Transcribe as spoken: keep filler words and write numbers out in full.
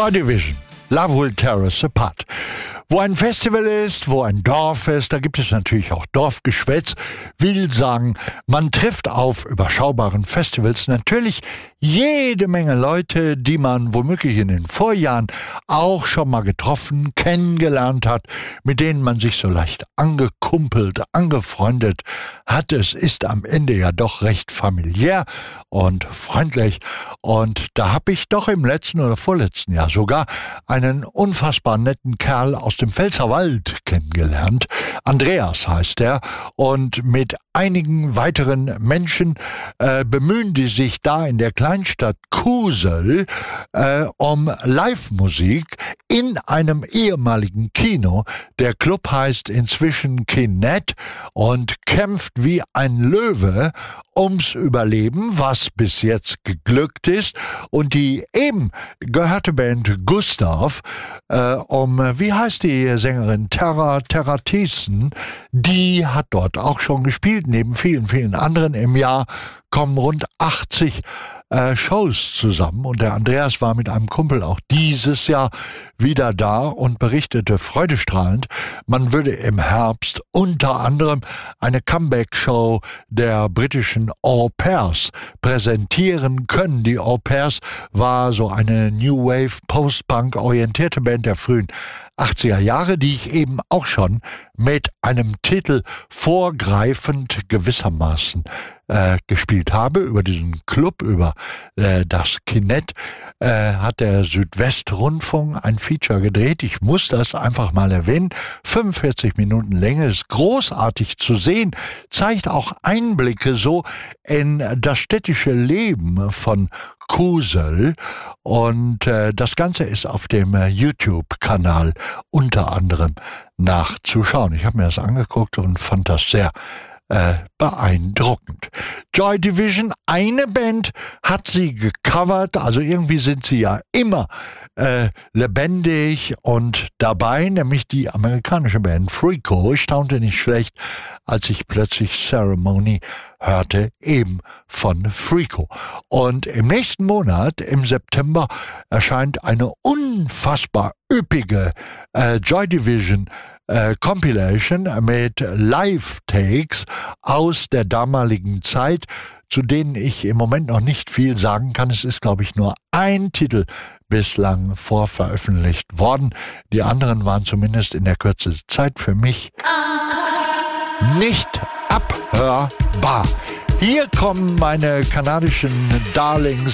Joy Division, Love Will Tear Us Apart. Wo ein Festival ist, wo ein Dorf ist, da gibt es natürlich auch Dorfgeschwätz. Will sagen, man trifft auf überschaubaren Festivals natürlich jede Menge Leute, die man womöglich in den Vorjahren auch schon mal getroffen, kennengelernt hat, mit denen man sich so leicht angekumpelt, angefreundet hat. Es ist am Ende ja doch recht familiär und freundlich. Und da habe ich doch im letzten oder vorletzten Jahr sogar einen unfassbar netten Kerl aus dem Pfälzerwald kennengelernt. Andreas heißt er. Und mit einigen weiteren Menschen äh, bemühen die sich da in der Kleinstadt Kusel äh, um Live-Musik in einem ehemaligen Kino. Der Club heißt inzwischen Kinett und kämpft wie ein Löwe ums Überleben, was bis jetzt geglückt ist. Und die eben gehörte Band Gustav, äh, um, wie heißt die Sängerin, Terra, Terra Thiessen, die hat dort auch schon gespielt, neben vielen, vielen anderen. Im Jahr kommen rund achtzig äh, Shows zusammen und der Andreas war mit einem Kumpel auch dieses Jahr wieder da und berichtete freudestrahlend, man würde im Herbst unter anderem eine Comeback-Show der britischen Au Pairs präsentieren können. Die Au Pairs war so eine New Wave Post-Punk orientierte Band der frühen achtziger Jahre, die ich eben auch schon mit einem Titel vorgreifend gewissermaßen äh, gespielt habe. Über diesen Club, über äh, das Kinett äh, hat der Südwestrundfunk ein Feature gedreht. Ich muss das einfach mal erwähnen. fünfundvierzig Minuten Länge, ist großartig zu sehen, zeigt auch Einblicke so in das städtische Leben von Kusel und äh, das Ganze ist auf dem äh, YouTube-Kanal unter anderem nachzuschauen. Ich habe mir das angeguckt und fand das sehr äh, beeindruckend. Joy Division, eine Band hat sie gecovert, also irgendwie sind sie ja immer äh, lebendig und dabei, nämlich die amerikanische Band Freako. Ich staunte nicht schlecht, als ich plötzlich Ceremony hörte, eben von Freako. Und im nächsten Monat, im September, erscheint eine unfassbar üppige äh, Joy Division äh, Compilation mit Live-Takes aus der damaligen Zeit, zu denen ich im Moment noch nicht viel sagen kann. Es ist, glaube ich, nur ein Titel bislang vorveröffentlicht worden. Die anderen waren zumindest in der Kürze der Zeit für mich nicht abhörbar. Hier kommen meine kanadischen Darlings